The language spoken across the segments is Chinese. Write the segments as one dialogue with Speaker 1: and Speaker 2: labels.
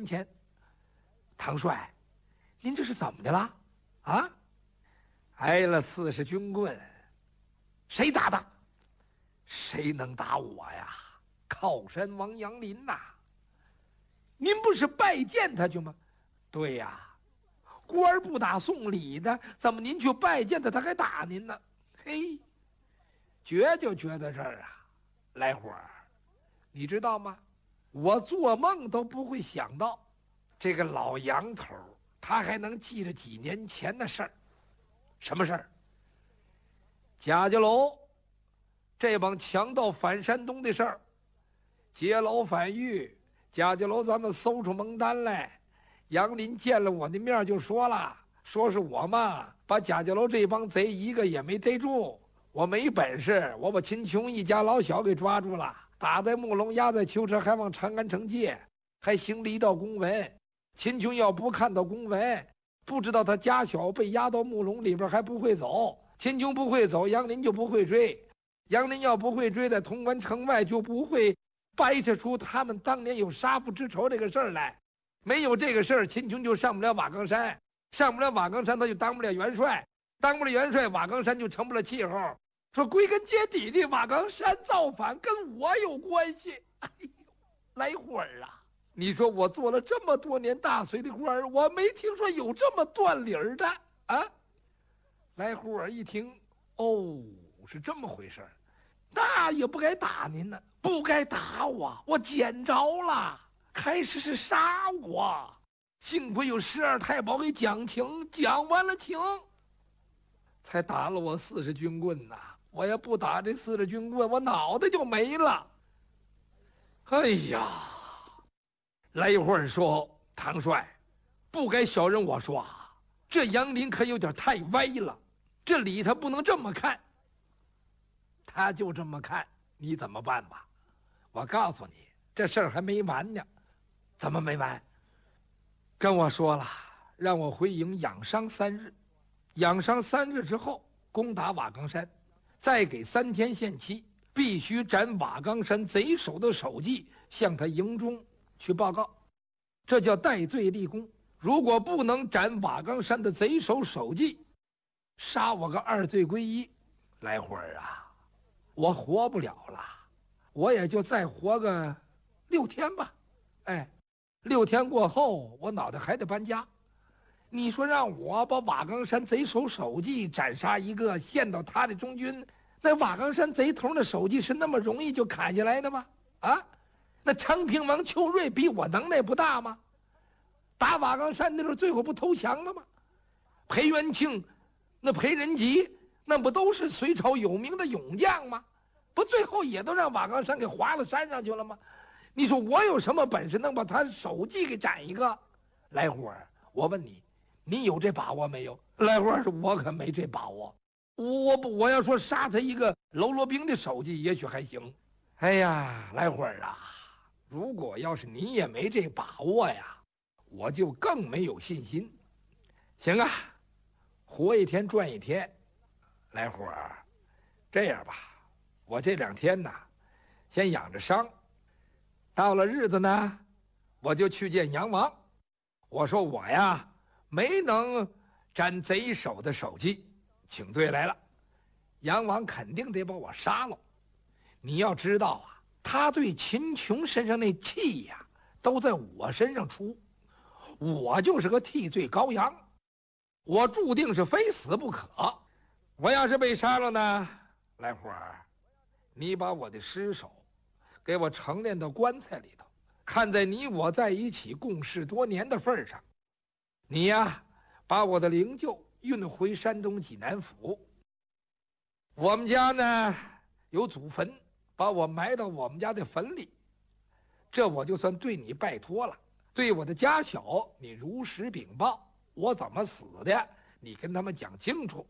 Speaker 1: 跟前。唐帅，您这是怎么的了？啊？挨了40军棍，谁打的？谁能打我呀？靠山王杨林呐！您不是拜见他去吗？对呀，官儿不打送礼的，怎么您去拜见他，他还打您呢？嘿，绝就绝在这儿啊！来会儿，你知道吗？我做梦都不会想到，这个老杨头他还能记着几年前的事儿。什么事儿？贾家楼这帮强盗反山东的事儿，劫牢反狱，贾家楼咱们搜出蒙单来。杨林见了我的面就说了，说是我嘛，把贾家楼这帮贼一个也没逮住。我没本事，我把秦琼一家老小给抓住了，打在木笼，押在囚车，还往长安城借，还行了一道公文。秦琼要不看到公文，不知道他家小被押到木笼里边，还不会走。秦琼不会走，杨林就不会追。杨林要不会追，在潼关城外就不会掰扯出他们当年有杀父之仇这个事儿来。没有这个事儿，秦琼就上不了瓦岗山，上不了瓦岗山，他就当不了元帅，当不了元帅，瓦岗山就成不了气候。说归根结底的，瓦岗山造反跟我有关系。哎呦，来会儿啊！你说我做了这么多年大隋的官儿，我没听说有这么断理儿的啊！来会儿一听，哦，是这么回事儿，那也不该打您呢，不该打我，我捡着了。开始是杀我，幸亏有12太保给讲情，讲完了情，才打了我40军棍呐。我要不打这40军棍，我脑袋就没了。哎呀，来一会儿说唐帅，不该小人我说啊，这杨林可有点太歪了，这理他不能这么看。他就这么看，你怎么办吧？我告诉你，这事儿还没完呢。怎么没完？跟我说了，让我回营养伤3日，养伤3日之后攻打瓦岗山，再给3天限期，必须斩瓦岗山贼首的首级，向他营中去报告，这叫戴罪立功。如果不能斩瓦岗山的贼首首级，杀我个2罪归一。来会儿啊，我活不了了，我也就再活个6天吧。哎，6天过后，我脑袋还得搬家。你说让我把瓦岗山贼首首级斩杀一个，献到他的中军，那瓦岗山贼头的首级是那么容易就砍下来的吗？啊，那昌平王邱瑞比我能耐不大吗？打瓦岗山的时候，最后不投降了吗？裴元庆，那裴仁吉，那不都是隋朝有名的勇将吗？不最后也都让瓦岗山给划了山上去了吗？你说我有什么本事能把他首级给斩一个？来会儿，我问你，你有这把握没有？来会儿，我可没这把握。我要说杀他一个喽啰兵的首级，也许还行。哎呀，来会儿啊！如果要是你也没这把握呀，我就更没有信心。行啊，活一天赚一天。来会儿，这样吧，我这2天呢，先养着伤。到了日子呢，我就去见杨王。我说我呀，没能斩贼首的首级，请罪来了。杨王肯定得把我杀了。你要知道啊，他对秦琼身上那气呀，都在我身上出。我就是个替罪羔羊，我注定是非死不可。我要是被杀了呢，来会儿，你把我的尸首给我盛殓到棺材里头，看在你我在一起共事多年的份上，你呀，把我的灵柩运回山东济南府。我们家呢有祖坟，把我埋到我们家的坟里，这我就算对你拜托了。对我的家小，你如实禀报，我怎么死的，你跟他们讲清楚。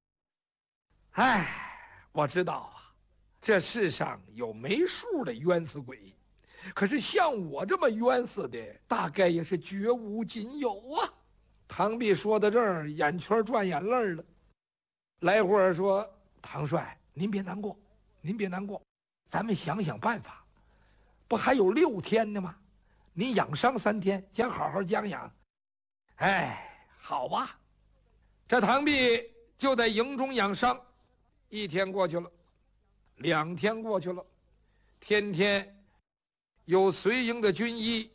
Speaker 1: 哎，我知道啊，这世上有没数的冤死鬼，可是像我这么冤死的，大概也是绝无仅有啊。唐弼说到这儿，眼圈转眼泪了。来会儿说，唐帅，您别难过，您别难过，咱们想想办法。不还有6天呢吗？ 你养伤3天，先好好养养。哎，好吧。这唐弼就在营中养伤，1天过去了，2天过去了，天天有随营的军医